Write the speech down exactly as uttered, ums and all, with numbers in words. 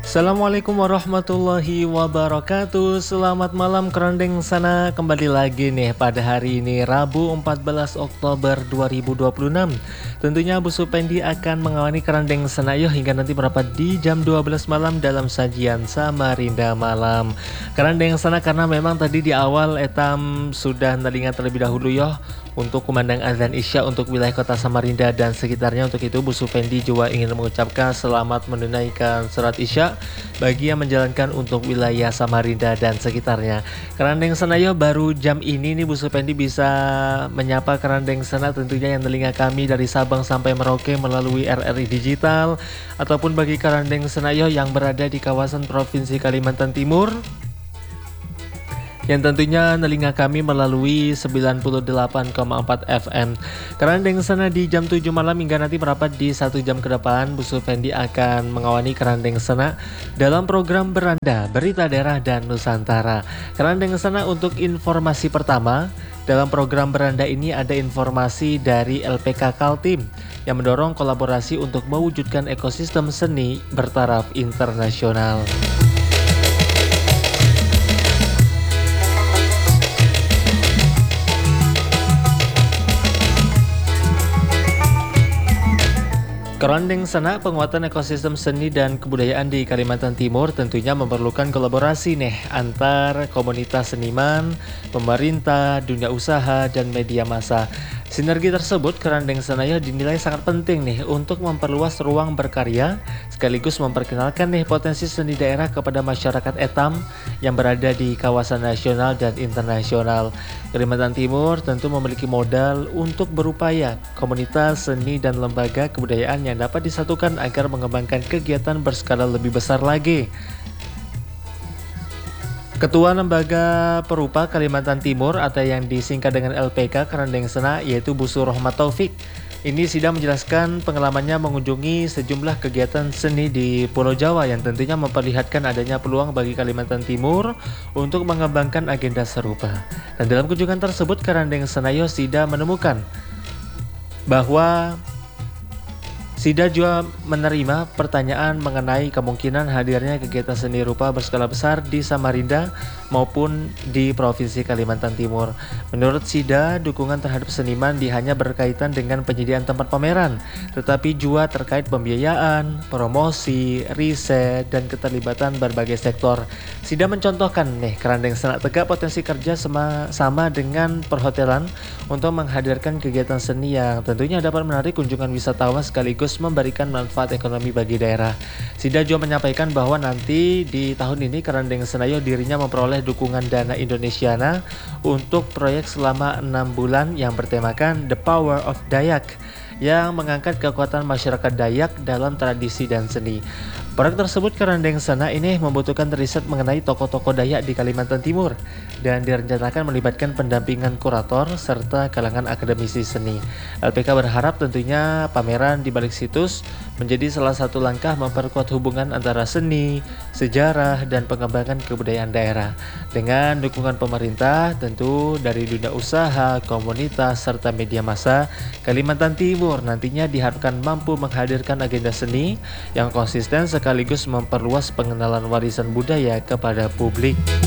Assalamualaikum warahmatullahi wabarakatuh. Selamat malam kerandeng sana. Kembali lagi nih pada hari ini Rabu empat belas Oktober dua ribu dua puluh enam. Tentunya Bu Supendi akan mengawani kerandeng sana yuk hingga nanti merapat di jam dua belas malam dalam sajian Samarinda Malam. Kerandeng sana karena memang tadi di awal etam sudah nelinga terlebih dahulu yoh untuk kumandang azan Isya untuk wilayah kota Samarinda dan sekitarnya. Untuk itu Bu Supendi juga ingin mengucapkan selamat menunaikan sholat Isya bagi yang menjalankan untuk wilayah Samarinda dan sekitarnya. Kerandeng Senayo baru jam ini nih Bu Supendi bisa menyapa kerandeng sana tentunya yang telinga kami dari Sabang sampai Merauke melalui R R I Digital, ataupun bagi kerandeng Senayo yang berada di kawasan Provinsi Kalimantan Timur yang tentunya nelinga kami melalui sembilan puluh delapan koma empat F M. Kerandeng sana di jam tujuh malam hingga nanti merapat di satu jam ke depan, Bu Supendi akan mengawani kerandeng sana dalam program Beranda, Berita Daerah dan Nusantara. Kerandeng sana untuk informasi pertama, dalam program Beranda ini ada informasi dari L P K Kaltim yang mendorong kolaborasi untuk mewujudkan ekosistem seni bertaraf internasional. Kerandeng sana, penguatan ekosistem seni dan kebudayaan di Kalimantan Timur tentunya memerlukan kolaborasi nih antar komunitas seniman, pemerintah, dunia usaha, dan media massa. Sinergi tersebut Kerandeng Senayo dinilai sangat penting nih untuk memperluas ruang berkarya sekaligus memperkenalkan nih potensi seni daerah kepada masyarakat etam yang berada di kawasan nasional dan internasional. Kalimantan Timur tentu memiliki modal untuk berupaya komunitas seni dan lembaga kebudayaan yang dapat disatukan agar mengembangkan kegiatan berskala lebih besar lagi. Ketua Lembaga Perupa Kalimantan Timur atau yang disingkat dengan L P K Kerandeng Sena yaitu Bu Surohmat Taufik. Ini sidang menjelaskan pengalamannya mengunjungi sejumlah kegiatan seni di Pulau Jawa yang tentunya memperlihatkan adanya peluang bagi Kalimantan Timur untuk mengembangkan agenda serupa. Dan dalam kunjungan tersebut Kerandeng Senayo Sida menemukan bahwa Sida juga menerima pertanyaan mengenai kemungkinan hadirnya kegiatan seni rupa berskala besar di Samarinda maupun di Provinsi Kalimantan Timur. Menurut Sida, dukungan terhadap seniman di hanya berkaitan dengan penyediaan tempat pameran, tetapi juga terkait pembiayaan, promosi, riset, dan keterlibatan berbagai sektor. Sida mencontohkan nih, Kerandeng Sena tegak potensi kerja sama, sama dengan perhotelan untuk menghadirkan kegiatan seni yang tentunya dapat menarik kunjungan wisatawan sekaligus memberikan manfaat ekonomi bagi daerah. Sida juga menyampaikan bahwa nanti di tahun ini Kerandeng Senayo dirinya memperoleh dukungan dana Indonesiana untuk proyek selama enam bulan yang bertemakan The Power of Dayak yang mengangkat kekuatan masyarakat Dayak dalam tradisi dan seni. Proyek tersebut Kerandeng Sena ini membutuhkan riset mengenai tokoh-tokoh Dayak di Kalimantan Timur dan direncanakan melibatkan pendampingan kurator serta kalangan akademisi seni. L P K berharap tentunya pameran di balik situs menjadi salah satu langkah memperkuat hubungan antara seni, sejarah, dan pengembangan kebudayaan daerah. Dengan dukungan pemerintah, tentu dari dunia usaha, komunitas, serta media massa, Kalimantan Timur nantinya diharapkan mampu menghadirkan agenda seni yang konsisten sekaligus memperluas pengenalan warisan budaya kepada publik.